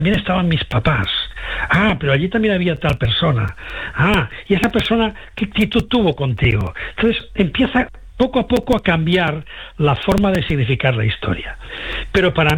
también estaban mis papás. Ah, pero allí también había tal persona. Ah, y esa persona, ¿qué actitud tuvo contigo? Entonces empieza poco a poco a cambiar la forma de significar la historia. Pero para